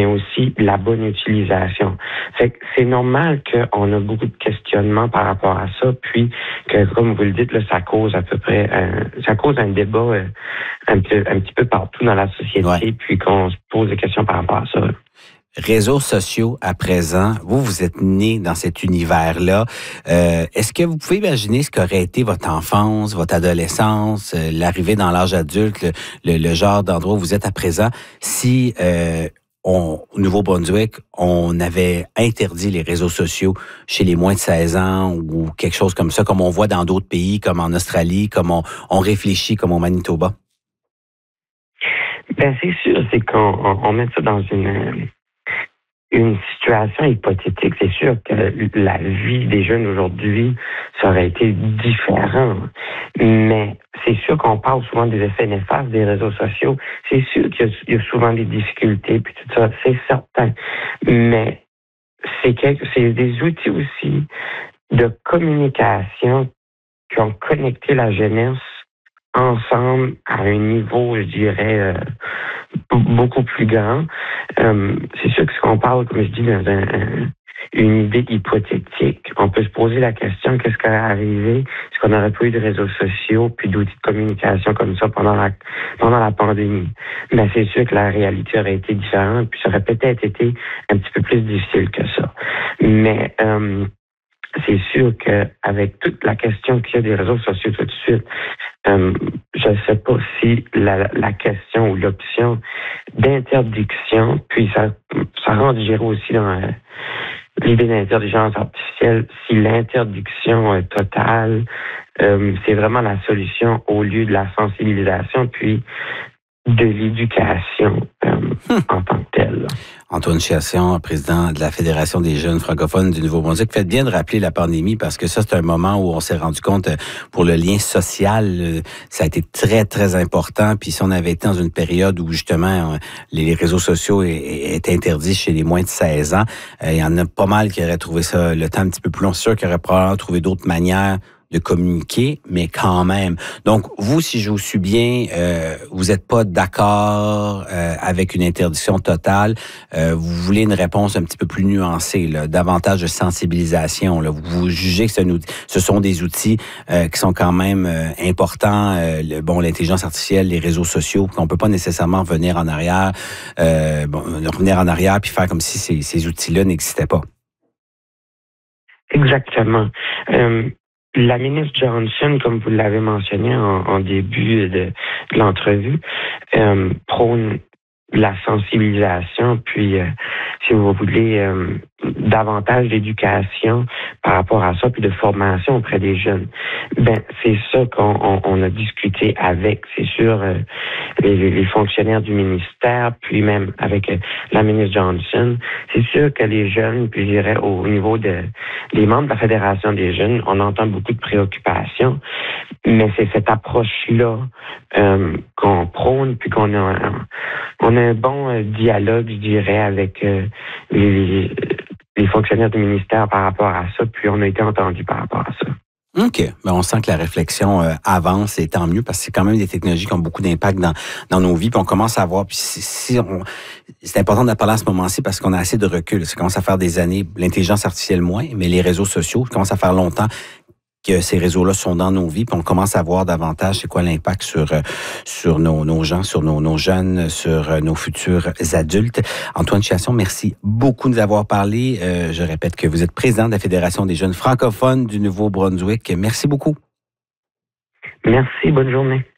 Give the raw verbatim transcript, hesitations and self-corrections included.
mais aussi la bonne utilisation. Fait que c'est normal qu'on a beaucoup de questionnements par rapport à ça, puis que, comme vous le dites, là, ça cause à peu près, un, ça cause un débat euh, un, peu, un petit peu partout dans la société, ouais. Puis qu'on se pose des questions par rapport à ça. Réseaux sociaux à présent, vous, vous êtes né dans cet univers-là. Euh, est-ce que vous pouvez imaginer ce qu'aurait été votre enfance, votre adolescence, euh, l'arrivée dans l'âge adulte, le, le, le genre d'endroit où vous êtes à présent, si euh, on, au Nouveau-Brunswick, on avait interdit les réseaux sociaux chez les moins de seize ans ou quelque chose comme ça, comme on voit dans d'autres pays, comme en Australie, comme on, on réfléchit, comme au Manitoba? Ben c'est sûr, c'est qu'on on, on met ça dans une... Une situation hypothétique, c'est sûr que la vie des jeunes aujourd'hui, ça aurait été différent. Mais c'est sûr qu'on parle souvent des effets néfastes des réseaux sociaux. C'est sûr qu'il y a, souvent des difficultés, puis tout ça, c'est certain. Mais c'est, quelque, c'est des outils aussi de communication qui ont connecté la jeunesse ensemble à un niveau, je dirais, euh, beaucoup plus grand. Euh, c'est sûr que ce qu'on parle, comme je dis, dans un, un, une idée hypothétique, on peut se poser la question, qu'est-ce qui aurait arrivé si on n'aurait pas eu de réseaux sociaux puis d'outils de communication comme ça pendant la pendant la pandémie. Mais c'est sûr que la réalité aurait été différente, puis ça aurait peut-être été un petit peu plus difficile que ça. Mais euh, c'est sûr qu'avec toute la question qu'il y a des réseaux sociaux tout de suite, euh, je ne sais pas si la, la question ou l'option d'interdiction, puis ça, ça rentre, je dirais, aussi dans euh, l'idée d'intelligence artificielle, si l'interdiction euh, totale, euh, c'est vraiment la solution au lieu de la sensibilisation, puis de l'éducation euh, hum. en tant que telle. Antoine Chiasson, président de la Fédération des jeunes francophones du Nouveau-Brunswick. Faites bien de rappeler la pandémie parce que ça, c'est un moment où on s'est rendu compte pour le lien social, ça a été très, très important. Puis si on avait été dans une période où justement les réseaux sociaux étaient interdits chez les moins de seize ans, il y en a pas mal qui auraient trouvé ça le temps un petit peu plus long. C'est sûr qu'il y aurait probablement trouvé d'autres manières de communiquer, mais quand même. Donc, vous, si je vous suis bien, euh, vous n'êtes pas d'accord euh, avec une interdiction totale. Euh, vous voulez une réponse un petit peu plus nuancée, là, davantage de sensibilisation. Là. Vous, vous jugez que c'est un outil, ce sont des outils euh, qui sont quand même euh, importants. Euh, le, bon, l'intelligence artificielle, les réseaux sociaux, qu'on peut pas nécessairement revenir en arrière, euh, bon, revenir en arrière puis faire comme si ces, ces outils-là n'existaient pas. Exactement. Euh... La ministre Johnson, comme vous l'avez mentionné en, en début de, de l'entrevue, euh, prône la sensibilisation, puis, euh, si vous voulez, euh, davantage d'éducation par rapport à ça, puis de formation auprès des jeunes. Ben, c'est ça qu'on on, on a discuté avec, c'est sûr, euh, les, les fonctionnaires du ministère, puis même avec euh, la ministre Johnson. C'est sûr que les jeunes, puis je dirais au niveau de, des membres de la Fédération des jeunes, on entend beaucoup de préoccupations, mais c'est cette approche-là euh, qu'on prône, puis qu'on a un, on a un bon euh, dialogue, je dirais, avec euh, les, les fonctionnaires du ministère par rapport à ça, puis on a été entendus par rapport à ça. OK. Ben, on sent que la réflexion euh, avance et tant mieux parce que c'est quand même des technologies qui ont beaucoup d'impact dans, dans nos vies. Puis on commence à voir. Puis si, si on, c'est important d'en parler à ce moment-ci parce qu'on a assez de recul. Ça commence à faire des années. L'intelligence artificielle moins, mais les réseaux sociaux, ça commence à faire longtemps que ces réseaux-là sont dans nos vies, puis on commence à voir davantage c'est quoi l'impact sur sur nos, nos gens, sur nos, nos jeunes, sur nos futurs adultes. Antoine Chiasson, merci beaucoup de nous avoir parlé. Euh, je répète que vous êtes président de la Fédération des jeunes francophones du Nouveau-Brunswick. Merci beaucoup. Merci, bonne journée.